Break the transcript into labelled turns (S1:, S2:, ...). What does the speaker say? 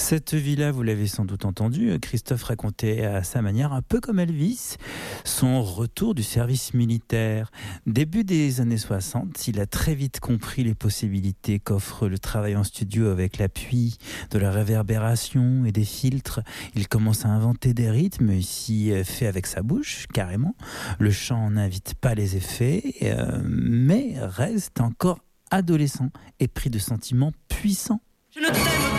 S1: Cette vie-là, vous l'avez sans doute entendu, Christophe racontait à sa manière, un peu comme Elvis, son retour du service militaire. Début des années 60, il a très vite compris les possibilités qu'offre le travail en studio avec l'appui de la réverbération et des filtres. Il commence à inventer des rythmes, ici fait avec sa bouche, carrément. Le chant n'invite pas les effets, mais reste encore adolescent et pris de sentiments puissants.
S2: Je ne t'aime